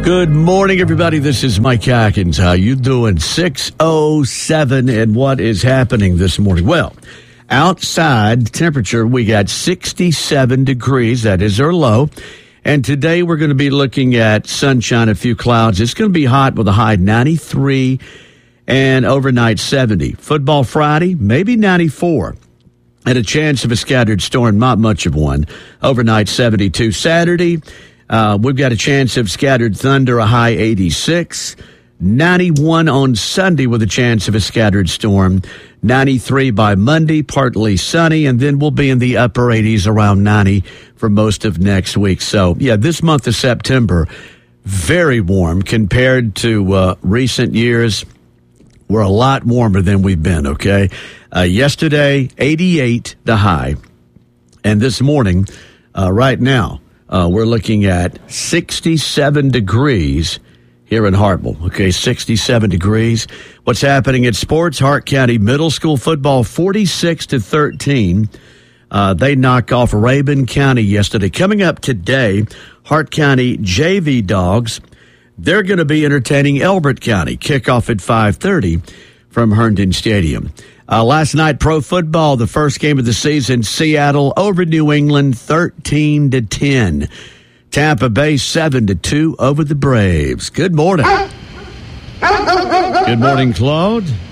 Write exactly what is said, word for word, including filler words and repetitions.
Good morning, everybody. This is Mike Atkins. How you doing? six oh seven, and what is happening this morning? Well, outside temperature, we got sixty-seven degrees. That is our low. And today we're going to be looking at sunshine, a few clouds. It's going to be hot with a high ninety-three and overnight seventy. Football Friday, maybe ninety-four. And a chance of a scattered storm, not much of one. Overnight seventy-two. Saturday, Uh, we've got a chance of scattered thunder, a high eighty-six. ninety-one on Sunday with a chance of a scattered storm. ninety-three by Monday, partly sunny. And then we'll be in the upper eighties, around ninety for most of next week. So, yeah, this month of September, very warm compared to uh, recent years. We're a lot warmer than we've been, okay? Uh, yesterday, eighty-eight, the high. And this morning, uh, right now, Uh, we're looking at sixty-seven degrees here in Hartwell. Okay, sixty-seven degrees. What's happening at sports? Hart County Middle School football, forty-six to thirteen. Uh, they knocked off Rabun County yesterday. Coming up today, Hart County J V Dogs, they're going to be entertaining Elbert County. Kickoff at five thirty from Herndon Stadium. Uh, last night, pro football, the first game of the season, Seattle over New England, thirteen to ten. Tampa Bay, seven to two over the Braves. Good morning. Good morning, Claude.